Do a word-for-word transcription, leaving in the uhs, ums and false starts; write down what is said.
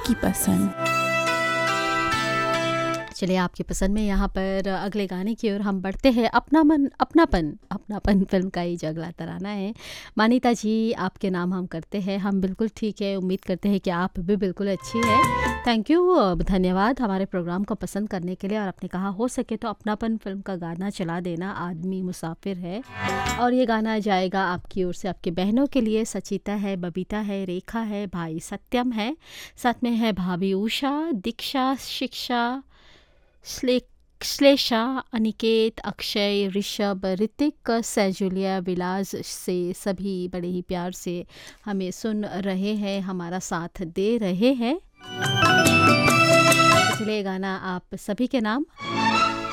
आपकी पसंद। चलिए आपकी पसंद में यहाँ पर अगले गाने की ओर हम बढ़ते हैं। अपना मन अपनापन अपनापन फिल्म का ही अगला तराना है। मानिता जी, आपके नाम हम करते हैं। हम बिल्कुल ठीक है, उम्मीद करते हैं कि आप भी बिल्कुल अच्छी है। थैंक यू, धन्यवाद हमारे प्रोग्राम को पसंद करने के लिए। और आपने कहा हो सके तो अपनापन फिल्म का गाना चला देना, आदमी मुसाफिर है। और ये गाना जाएगा आपकी ओर से आपकी बहनों के लिए। सचिता है, बबीता है, रेखा है, भाई सत्यम है, साथ में है भाभी उषा, दीक्षा, शिक्षा, श्ले श्लेषा, अनिकेत, अक्षय, ऋषभ, ऋतिक, सैजुलिया, विलास से सभी बड़े ही प्यार से हमें सुन रहे हैं, हमारा साथ दे रहे हैं। इसलिए गाना आप सभी के नाम